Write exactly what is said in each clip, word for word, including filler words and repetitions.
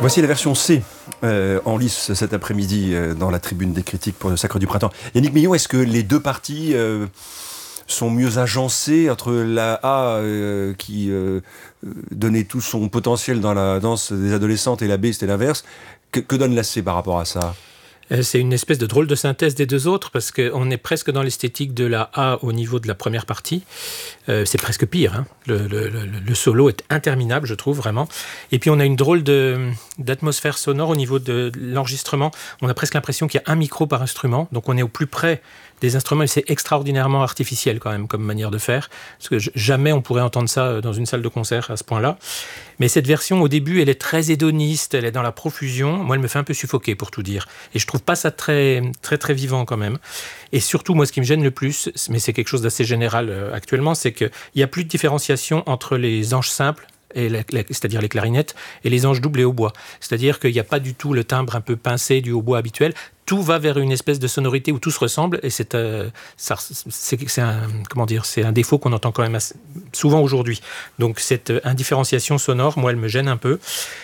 Voici la version C, euh, en lice cet après-midi euh, dans la tribune des critiques pour le Sacre du Printemps. Yannick Millon, est-ce que les deux parties euh, sont mieux agencées entre la A euh, qui euh, donnait tout son potentiel dans la danse des adolescentes et la B, c'était l'inverse? Que, que donne la C par rapport à ça? C'est une espèce de drôle de synthèse des deux autres parce qu'on est presque dans l'esthétique de la A au niveau de la première partie. Euh, c'est presque pire. Hein. Le, le, le, le solo est interminable, je trouve, vraiment. Et puis on a une drôle de, d'atmosphère sonore au niveau de l'enregistrement. On a presque l'impression qu'il y a un micro par instrument. Donc on est au plus près des instruments et c'est extraordinairement artificiel quand même comme manière de faire. Parce que jamais on pourrait entendre ça dans une salle de concert à ce point-là. Mais cette version, au début, elle est très hédoniste, elle est dans la profusion. Moi, elle me fait un peu suffoquer, pour tout dire. Et je trouve pas ça très, très, très vivant quand même. Et surtout, moi, ce qui me gêne le plus, mais c'est quelque chose d'assez général euh, actuellement, c'est qu'il n'y a plus de différenciation entre les anges simples, et la, la, c'est-à-dire les clarinettes, et les anges doubles et hautbois. C'est-à-dire qu'il n'y a pas du tout le timbre un peu pincé du hautbois habituel. Tout va vers une espèce de sonorité où tout se ressemble, et c'est, euh, ça, c'est, c'est, un, comment dire, c'est un défaut qu'on entend quand même assez, souvent aujourd'hui. Donc cette indifférenciation sonore, moi, elle me gêne un peu.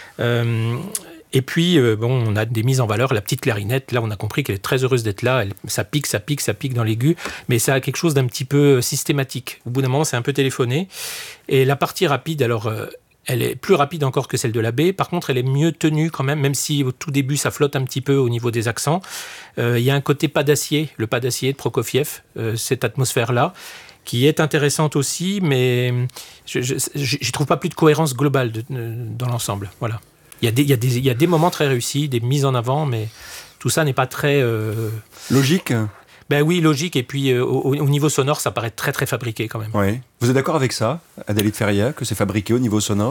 Euh, Et puis, euh, bon, on a des mises en valeur. La petite clarinette, là, on a compris qu'elle est très heureuse d'être là. Elle, ça pique, ça pique, ça pique dans l'aigu. Mais ça a quelque chose d'un petit peu systématique. Au bout d'un moment, c'est un peu téléphoné. Et la partie rapide, alors, euh, elle est plus rapide encore que celle de la B. Par contre, elle est mieux tenue quand même, même si au tout début, ça flotte un petit peu au niveau des accents. Euh, il y a un côté pas d'acier, le pas d'acier de Prokofiev, euh, cette atmosphère-là, qui est intéressante aussi, mais je n'y trouve pas plus de cohérence globale de, de, dans l'ensemble. Voilà. Il y, a des, il, y a des, il y a des moments très réussis, des mises en avant, mais tout ça n'est pas très... Euh... Logique? Ben oui, logique, et puis euh, au, au niveau sonore, ça paraît très très fabriqué quand même. Oui. Vous êtes d'accord avec ça, Adélie de Ferrière, que c'est fabriqué au niveau sonore?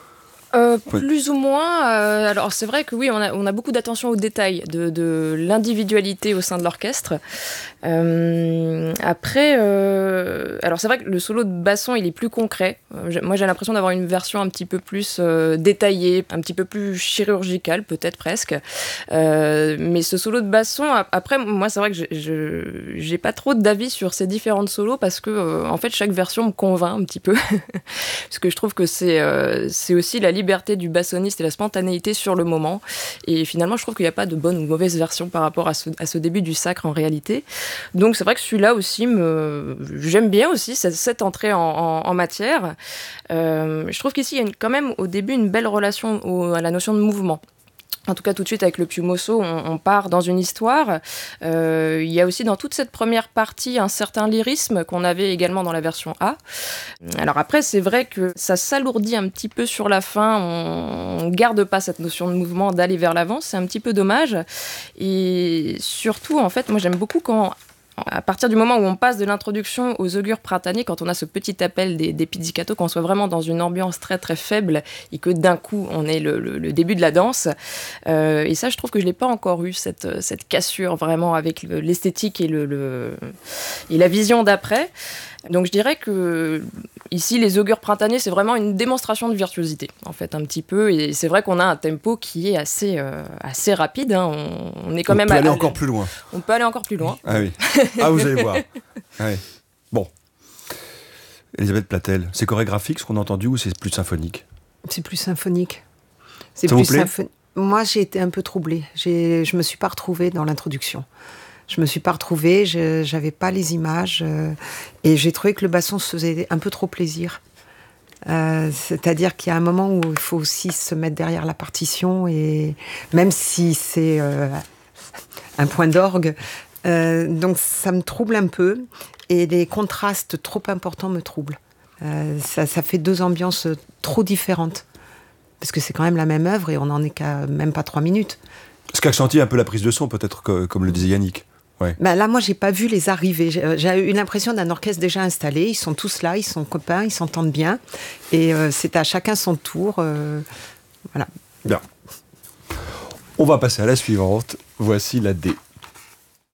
Euh, plus ou moins. Euh, alors c'est vrai que oui, on a, on a beaucoup d'attention aux détails, de, de l'individualité au sein de l'orchestre. Euh, après, euh, alors c'est vrai que le solo de basson, il est plus concret. Euh, moi, j'ai l'impression d'avoir une version un petit peu plus euh, détaillée, un petit peu plus chirurgicale, peut-être presque. Euh, mais ce solo de basson, après, moi, c'est vrai que je j'ai pas trop d'avis sur ces différentes solos parce que, euh, en fait, chaque version me convainc un petit peu. Parce que je trouve que c'est, euh, c'est aussi la liberté du bassoniste et la spontanéité sur le moment. Et finalement, je trouve qu'il n'y a pas de bonne ou mauvaise version par rapport à ce, à ce début du Sacre en réalité. Donc c'est vrai que celui-là aussi, me... j'aime bien aussi cette, cette entrée en, en, en matière. Euh, je trouve qu'ici, il y a une, quand même au début une belle relation au, à la notion de mouvement. En tout cas, tout de suite, avec le Piu Mosso, on, on part dans une histoire. Euh, il y a aussi dans toute cette première partie un certain lyrisme qu'on avait également dans la version A. Alors après, c'est vrai que ça s'alourdit un petit peu sur la fin. On ne garde pas cette notion de mouvement, d'aller vers l'avant. C'est un petit peu dommage. Et surtout, en fait, moi, j'aime beaucoup quand... À partir du moment où on passe de l'introduction aux augures printaniers, quand on a ce petit appel des, des pizzicato, qu'on soit vraiment dans une ambiance très très faible et que d'un coup on ait le, le, le début de la danse. Euh, et ça, je trouve que je l'ai pas encore eu, cette, cette cassure vraiment avec le, l'esthétique et, le, le, et la vision d'après. Donc je dirais que ici, les augures printaniers, c'est vraiment une démonstration de virtuosité, en fait, un petit peu. Et c'est vrai qu'on a un tempo qui est assez, euh, assez rapide. Hein. On, on est quand on même... peut à, aller à, encore plus loin. On peut aller encore plus loin. Ah oui. Ah, vous allez voir. Ah oui. Bon. Elisabeth Platel, c'est chorégraphique ce qu'on a entendu ou c'est plus symphonique? C'est plus symphonique. C'est Ça plus vous plaît? symphonique. Moi, j'ai été un peu troublée. J'ai, je me suis pas retrouvée dans l'introduction. Je me suis pas retrouvée, je, j'avais pas les images euh, et j'ai trouvé que le basson se faisait un peu trop plaisir. Euh, c'est-à-dire qu'il y a un moment où il faut aussi se mettre derrière la partition et même si c'est euh, un point d'orgue, euh, donc ça me trouble un peu et les contrastes trop importants me troublent. Euh, ça, ça fait deux ambiances trop différentes parce que c'est quand même la même œuvre et on n'en est qu'à même pas trois minutes. Ce qu'accentuie un peu la prise de son, peut-être, que, comme le disait Yannick. Ouais. Ben là, moi, j'ai pas vu les arrivées. J'ai, j'ai eu l'impression d'un orchestre déjà installé. Ils sont tous là, ils sont copains, ils s'entendent bien. Et euh, c'est à chacun son tour. Euh, voilà. Bien. On va passer à la suivante. Voici la D.